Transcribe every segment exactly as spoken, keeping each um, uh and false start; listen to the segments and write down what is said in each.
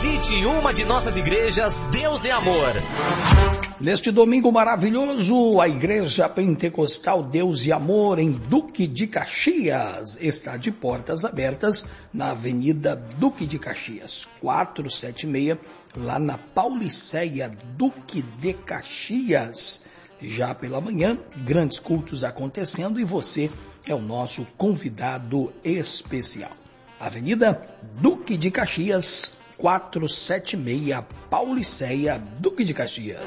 Visite uma de nossas igrejas, Deus é Amor. Neste domingo maravilhoso, a Igreja Pentecostal Deus e Amor em Duque de Caxias está de portas abertas na Avenida Duque de Caxias, quatrocentos e setenta e seis, lá na Paulicéia, Duque de Caxias. Já pela manhã, grandes cultos acontecendo e você é o nosso convidado especial. Avenida Duque de Caxias, quatrocentos e setenta e seis, Paulicéia, Duque de Caxias.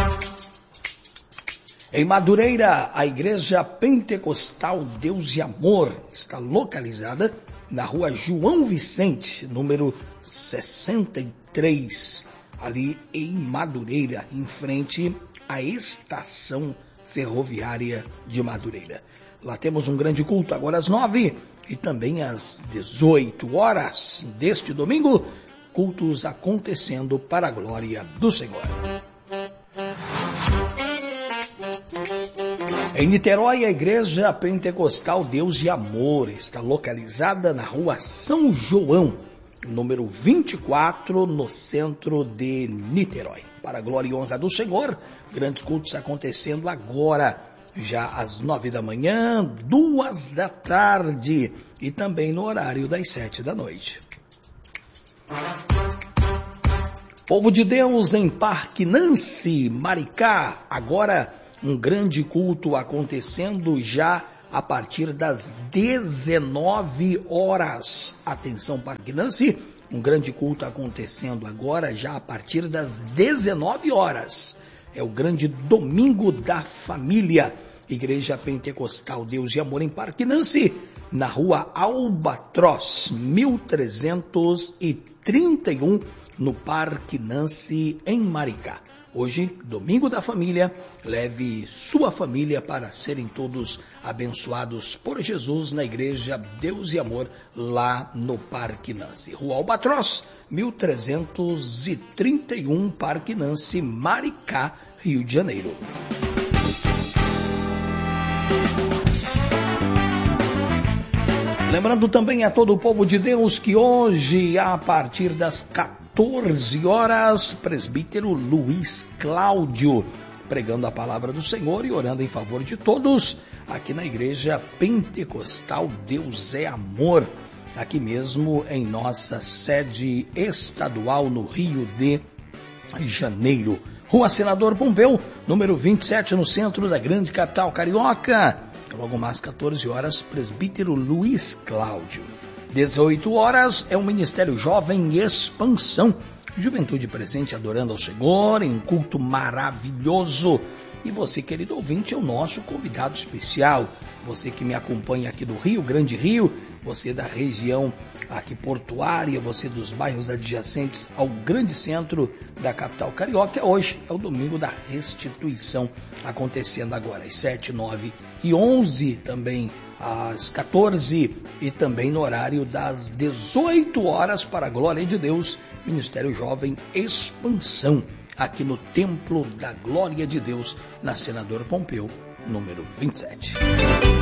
Em Madureira, a Igreja Pentecostal Deus e Amor está localizada na rua João Vicente, número sessenta e três, ali em Madureira, em frente à Estação Ferroviária de Madureira. Lá temos um grande culto agora às nove e também às dezoito horas deste domingo, cultos acontecendo para a glória do Senhor. Em Niterói, a Igreja Pentecostal Deus e Amor está localizada na rua São João, número vinte e quatro, no centro de Niterói. Para a glória e honra do Senhor, grandes cultos acontecendo agora, já às nove da manhã, duas da tarde e também no horário das sete da noite. Povo de Deus em Parque Nancy, Maricá, agora um grande culto acontecendo já a partir das dezenove horas. Atenção, Parque Nancy, um grande culto acontecendo agora já a partir das dezenove horas. É o grande Domingo da Família. Igreja Pentecostal Deus e Amor em Parque Nancy, na rua Albatroz, mil trezentos e trinta e um, no Parque Nancy, em Maricá. Hoje, Domingo da Família, leve sua família para serem todos abençoados por Jesus na Igreja Deus e Amor, lá no Parque Nancy. Rua Albatroz, mil trezentos e trinta e um, Parque Nancy, Maricá, Rio de Janeiro. Lembrando também a todo o povo de Deus que hoje, a partir das quatorze horas, presbítero Luiz Cláudio, pregando a palavra do Senhor e orando em favor de todos, aqui na Igreja Pentecostal Deus é Amor, aqui mesmo em nossa sede estadual no Rio de Janeiro. Rua Senador Pompeu, número vinte e sete, no centro da grande capital carioca. Logo mais quatorze horas, presbítero Luiz Cláudio. dezoito horas é o Ministério Jovem Expansão. Juventude presente adorando ao Senhor em um culto maravilhoso. E você, querido ouvinte, é o nosso convidado especial. Você que me acompanha aqui do Rio, Grande Rio, você da região aqui portuária, você dos bairros adjacentes ao grande centro da capital carioca. Hoje é o Domingo da Restituição, acontecendo agora às sete, nove e onze, também às quatorze e também no horário das dezoito horas, para a glória de Deus, Ministério Jovem Expansão, aqui no Templo da Glória de Deus, na Senador Pompeu, número vinte e sete.